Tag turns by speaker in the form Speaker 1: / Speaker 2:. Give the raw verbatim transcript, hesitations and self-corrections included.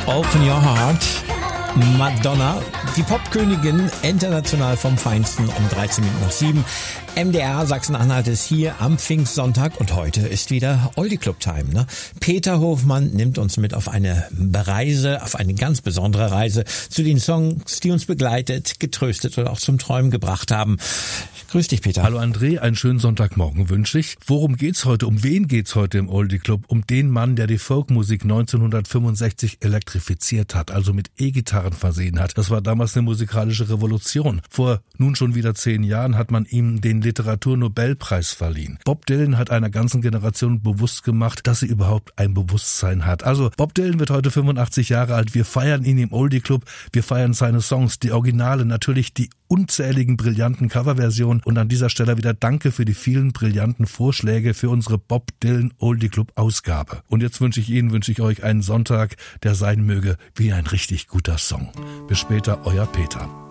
Speaker 1: Open Your Heart, Madonna, die Popkönigin, international vom Feinsten, um dreizehn Minuten nach sieben. M D R Sachsen-Anhalt ist hier am Pfingstsonntag und heute ist wieder Oldie Club Time. Ne? Peter Hofmann nimmt uns mit auf eine Reise, auf eine ganz besondere Reise zu den Songs, die uns begleitet, getröstet oder auch zum Träumen gebracht haben. Grüß dich, Peter.
Speaker 2: Hallo André, einen schönen Sonntagmorgen wünsche ich. Worum geht's heute? Um wen geht's heute im Oldie Club? Um den Mann, der die Folkmusik neunzehnhundertfünfundsechzig elektrifiziert hat, also mit E-Gitarren versehen hat. Das war damals eine musikalische Revolution. Vor nun schon wieder zehn Jahren hat man ihm den Literaturnobelpreis verliehen. Bob Dylan hat einer ganzen Generation bewusst gemacht, dass sie überhaupt ein Bewusstsein hat. Also Bob Dylan wird heute fünfundachtzig Jahre alt. Wir feiern ihn im Oldie Club. Wir feiern seine Songs, die Originale, natürlich die unzähligen brillanten Coverversionen. Und an dieser Stelle wieder danke für die vielen brillanten Vorschläge für unsere Bob Dylan Oldie Club Ausgabe. Und jetzt wünsche ich Ihnen, wünsche ich euch einen Sonntag, der sein möge wie ein richtig guter Song. Bis später, euer Peter.